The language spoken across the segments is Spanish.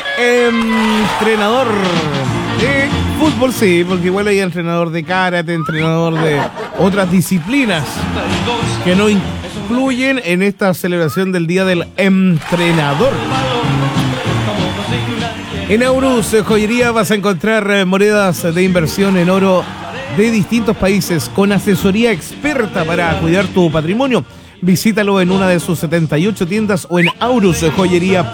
entrenador de fútbol, sí, porque igual hay entrenador de karate, entrenador de otras disciplinas que no incluyen en esta celebración del Día del Entrenador. En Aurus Joyería vas a encontrar monedas de inversión en oro de distintos países con asesoría experta para cuidar tu patrimonio. Visítalo en una de sus 78 tiendas o en aurusjoyería.cl.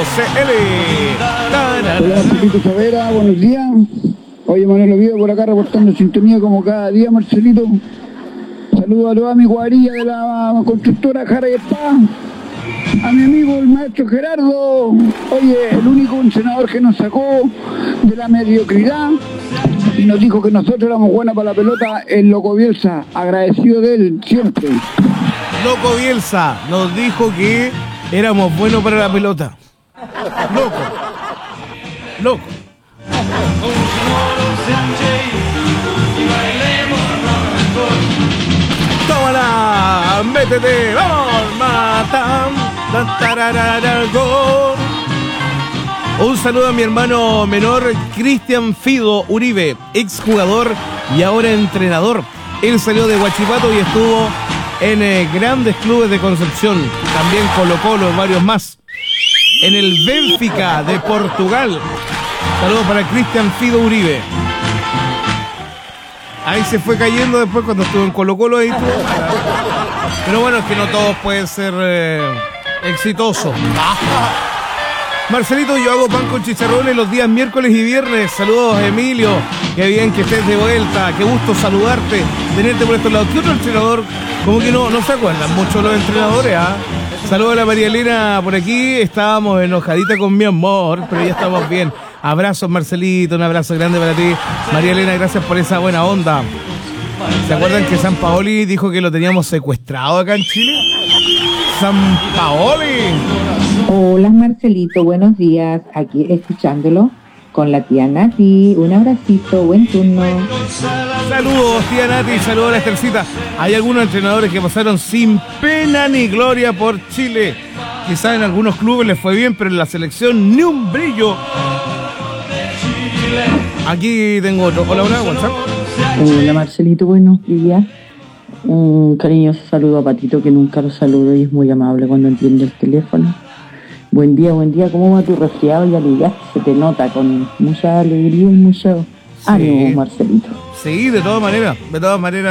Hola, Marcelito Savera, buenos días. Oye, Manuel Oviedo por acá reportando sintonía como cada día, Marcelito. Saludos a toda mi cuadrilla de la constructora Jara y Espada. A mi amigo el maestro Gerardo. Oye, el único entrenador que nos sacó de la mediocridad y nos dijo que nosotros éramos buenos para la pelota, el Loco Bielsa. Agradecido de él siempre. Loco Bielsa nos dijo que éramos buenos para la pelota. Loco. ¡Tómala! ¡Métete! ¡Vamos! ¡Matam! ¡Gol! Un saludo a mi hermano menor, Cristian Fido Uribe, exjugador y ahora entrenador. Él salió de Huachipato y estuvo en grandes clubes de Concepción, también Colo-Colo, varios más. En el Benfica de Portugal. Saludos para Cristian Fido Uribe. Ahí se fue cayendo después cuando estuvo en Colo-Colo. Ahí estuvo. Pero bueno, es que no todos pueden ser exitosos. Marcelito, yo hago pan con chicharrones los días miércoles y viernes. Saludos, Emilio. Qué bien que estés de vuelta. Qué gusto saludarte, tenerte por estos lados. ¿Qué otro entrenador? Como que no se acuerdan mucho los entrenadores, ¿ah? Saludos a la María Elena por aquí. Estábamos enojadita con mi amor, pero ya estamos bien. Abrazos, Marcelito, un abrazo grande para ti. María Elena, gracias por esa buena onda. ¿Se acuerdan que San Paoli dijo que lo teníamos secuestrado acá en Chile? ¡San Paoli! Hola Marcelito, buenos días. Aquí escuchándolo con la tía Nati. Un abracito, buen turno. Saludos, tía Nati, saludos a la Estercita. Hay algunos entrenadores que pasaron sin pena ni gloria por Chile. Quizás en algunos clubes les fue bien, pero en la selección ni un brillo. Aquí tengo otro. Hola, WhatsApp. Hola Marcelito, buenos días. Un cariñoso saludo a Patito, que nunca lo saludo y es muy amable cuando entiende el teléfono. Buen día, ¿cómo va tu resfriado? Ya ligaste, se te nota con mucha alegría y mucho ánimo, Marcelito. Sí, de todas maneras.